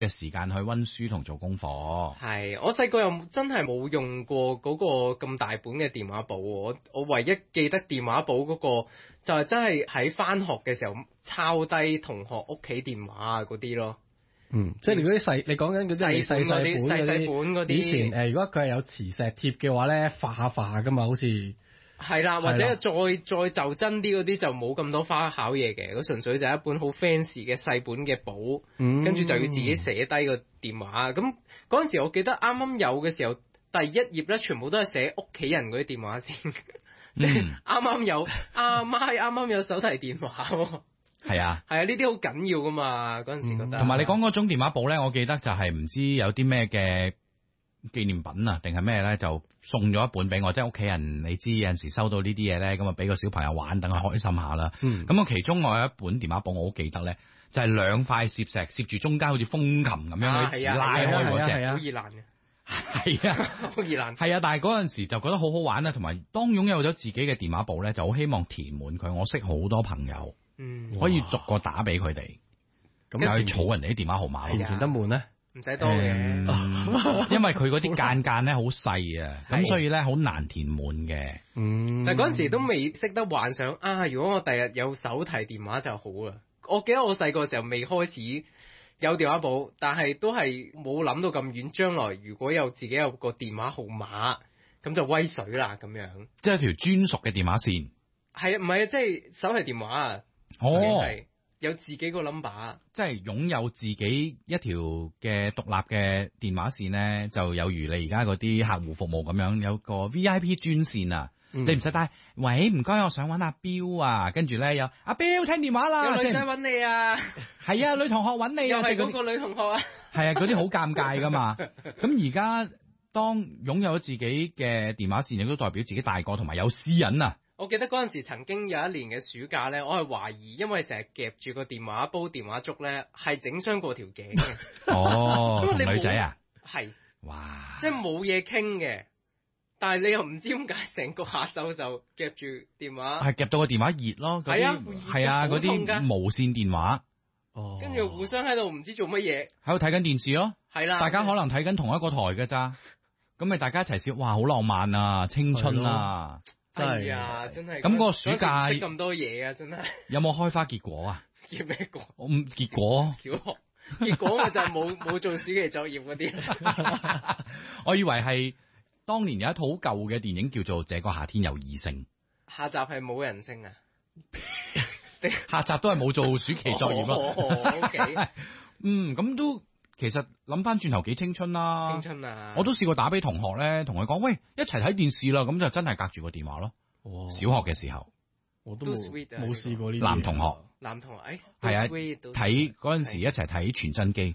嘅時間去溫書同做功課。 係，我細個又真係冇用過嗰個咁大本嘅電話簿，我唯一記得電話簿嗰個就係真係喺返學嘅時候抄低同學屋企電話啊嗰啲咯。 即係你嗰啲細，你講緊嗰啲細本嗰啲。 以前如果佢係有磁石貼嘅話咧，化噶嘛，好似係啦，或者再就真啲嗰啲就冇咁多花巧嘢嘅，嗰純粹就係一本好 fancy 嘅細本嘅簿，跟住就要自己寫低個電話。咁嗰陣時我記得啱啱有嘅時候，第一頁咧全部都係寫屋企人嗰啲電話先，即係啱啱有阿媽啱啱有手提電話。 係啊， 係啊，呢啲好緊要噶嘛，嗰陣時覺得。 同埋你講嗰種電話簿咧，我記得就係唔知有啲咩嘅紀念品啊，定係咩咧，就送咗一本俾我，即係屋企人，你知有陣時收到呢啲嘢咧，咁啊俾個小朋友玩，等佢開心下啦。咁其中我有一本電話簿，我好記得咧，就係兩塊攝石攝住中間好似風琴咁樣嗰啲字拉開嗰隻， 好易爛嘅。 係啊， 好易爛。 係啊，但係嗰陣時就覺得好好玩啦，同埋當擁有咗自己嘅電話簿咧，就好希望填滿佢。我識好多朋友。可以逐個打俾佢哋，咁又去儲人哋啲電話號碼， 填得滿咧， 唔使多嘅， 因為佢嗰啲間咧好細啊，咁所以咧好難填滿嘅。 但係嗰陣時都未識得幻想啊！如果我第日有手提電話就好啦。我記得我細個時候未開始有電話簿，但係都係冇諗到咁遠。將來如果有自己有個電話號碼，咁就威水啦咁樣。 即係條專屬嘅電話線。 係啊，唔係啊，即係手提電話啊。係有自己個 number， 即係擁有自己一條嘅獨立嘅電話線咧，就有如你而家嗰啲客戶服務咁樣，有個 VIP 專線啊，你唔使帶。喂，唔該，我想揾阿標啊，跟住咧有阿標聽電話啦， 有女仔揾你啊， 係啊，女同學揾你啊， 又係嗰個女同學啊， 係啊，嗰啲好尷尬噶嘛。咁而家當擁有咗自己嘅電話線，亦都代表自己大個同埋有私隱啊。 我記得嗰陣時曾經有一年嘅暑假咧，我係懷疑，因為成日夾住個電話煲電話粥咧，係整傷過條頸嘅。 哦，同女仔啊？ 係。 哇！ 即係冇嘢傾嘅，但係你又唔知點解成個下晝就夾住電話。 係夾到個電話熱咯。係啊，嗰啲無線電話。 哦。 跟住互相喺度唔知做乜嘢。 喺度睇緊電視咯。 係啦。 大家可能睇緊同一個台㗎咋，咁咪大家一齊笑，哇！好浪漫啊，青春啊！ 係啊，真係咁個暑假識咁多嘢啊，真係有冇開花結果啊？ 結咩果？ 我唔結果， 小學結果我就冇做暑期作業嗰啲。 我以為係當年有一套好舊嘅電影叫做《這個夏天有異性》， 下集係冇人聲啊？ 下集都係冇做暑期作業咯。 OK， 咁都。其實諗翻轉頭幾青春啦， 青春啊！ 我都試過打俾同學咧，同佢講喂，一齊睇電視啦，咁就真係隔住個電話咯。小學嘅時候， 我都冇試過呢啲。 男同學，係啊，睇嗰陣時一齊睇傳真機。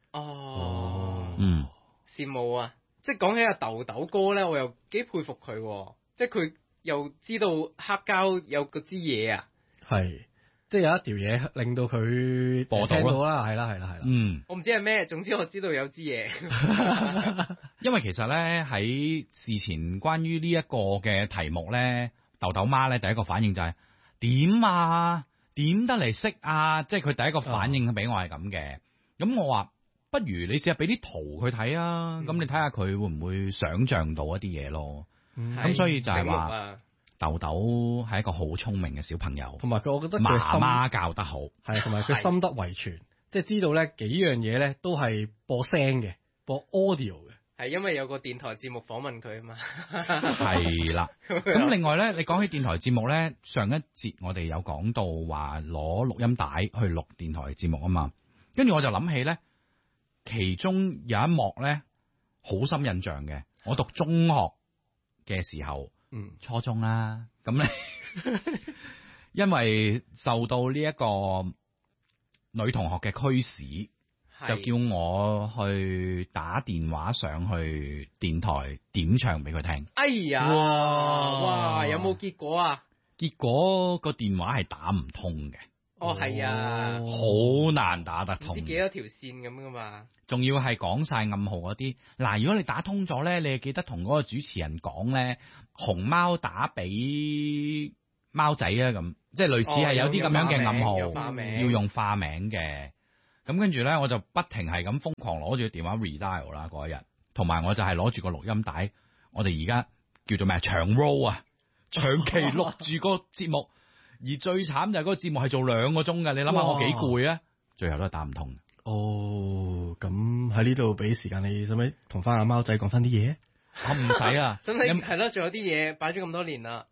羨慕啊！即係講起阿豆豆哥咧，我又幾佩服佢，即係佢又知道黑膠有嗰支嘢啊。 係。即係有一條嘢令到佢播到啦，係啦。 我唔知係咩，總之我知道有支嘢。 因為其實咧喺事前關於呢一個嘅題目咧，豆豆媽咧第一個反應就係點啊？點得嚟識啊？即係佢第一個反應俾我係咁嘅。咁我話不如你試下俾啲圖佢睇啊，咁你睇下佢會唔會想像到一啲嘢咯。咁所以就係話。豆豆係一個好聰明嘅小朋友， 同埋我覺得媽媽教得好， 係同埋佢深得遺傳，即係知道咧幾樣嘢咧都係播聲嘅，播 audio 嘅， 係因為有個電台節目訪問佢啊嘛， 係啦。咁另外咧，你講起電台節目咧，上一節我哋有講到話攞錄音帶去錄電台節目啊嘛，跟住我就諗起咧，其中有一幕咧好深印象嘅，我讀中學嘅時候。初中啦，咁咧，因為受到呢一個女同學嘅驅使，就叫我去打電話上去電台點唱俾佢聽。 哎呀，哇，有冇結果啊？ 結果個電話係打唔通嘅。 係啊， 好難打得通， 唔知幾多條線咁噶嘛？ 仲要係講晒暗號嗰啲。嗱，如果你打通咗咧，你記得同嗰個主持人講咧，熊貓打俾貓仔啊，咁即係類似係有啲咁樣嘅暗號，要用化名嘅。 咁跟住咧，我就不停係咁瘋狂攞住個電話 redial 啦嗰一日，同埋我就係攞住個錄音帶，我哋而家叫做咩長 roll 啊，長期錄住個節目，而最慘就係嗰個節目係做2個鐘嘅，你諗下我幾攰啊，最後都係打唔通。 哦，咁喺呢度俾時間你，使唔使同翻阿貓仔講翻啲嘢？ 我唔使啊， 真係係咯，仲有啲嘢擺咗咁多年啦。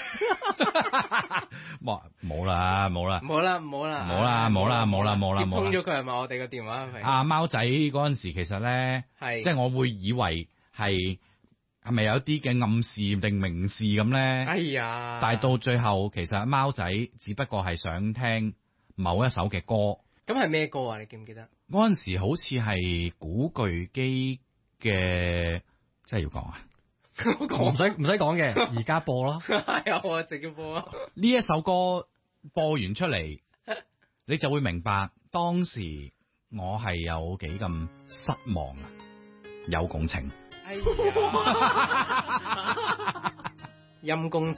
冇啦， 接通咗佢係咪我哋個電話係？ 阿貓仔嗰陣時其實咧， 係即係我會以為係咪有啲嘅暗示定明示咁咧？ 哎呀！ 但係到最後其實貓仔只不過係想聽某一首嘅歌。 咁係咩歌啊？你記唔記得？ 嗰陣時好似係古巨基嘅，真係要講啊！ 唔使講嘅，而家播咯。 係啊，我直接播啊！ 呢一首歌播完出嚟，你就會明白當時我係有幾咁失望啊！有共情。 哎呀，陰公。